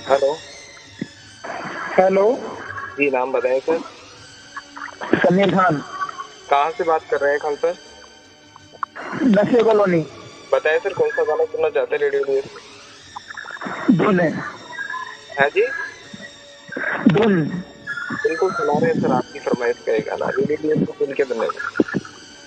Hello. Hello. जी नाम बताएं sir. Sameer Khan. कहाँ से बात कर रहे हैं खान सर? नशे कॉलोनी। बताएं सर, कौन सा गाना सुनना चाहते हैं रेडियो न्यूज पे? धुन है। है जी। धुन। बिल्कुल सुना रहे हैं सर, आपकी फरमाइश का एक गाना रेडियो न्यूज पे सुन के धन्यवाद।